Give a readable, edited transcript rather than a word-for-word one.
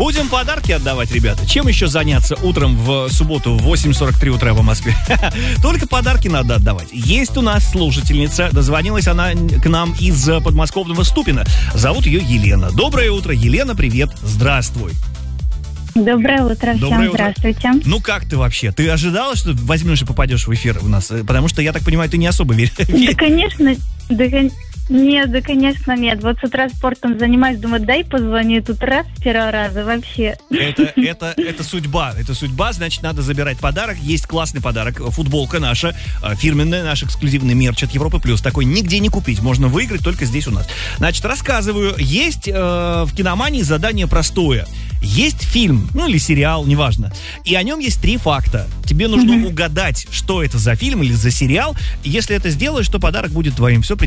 Будем подарки отдавать, ребята. Чем еще заняться утром в субботу в 8:43 утра по Москве? Только подарки надо отдавать. Есть у нас слушательница. Дозвонилась она к нам из подмосковного Ступино. Зовут ее Елена. Доброе утро, Елена, привет. Здравствуй. Доброе утро всем, здравствуйте. Ну как ты вообще? Ты ожидала, что возьмешь и попадешь в эфир у нас? Потому что, я так понимаю, ты не особо веришь. Да, конечно, нет, конечно, нет. Вот с утра спортом занимаюсь, думаю, дай позвоню, тут раз с первого раза вообще. Это судьба, значит, надо забирать подарок. Есть классный подарок, футболка наша, фирменная, наш эксклюзивный мерч от Европы Плюс. Такой нигде не купить, можно выиграть только здесь у нас. Значит, рассказываю, есть в киномании задание простое. Есть фильм, ну или сериал, неважно, и о нем есть 3 факта. Тебе нужно угадать, что это за фильм или за сериал. Если это сделаешь, то подарок будет твоим. Все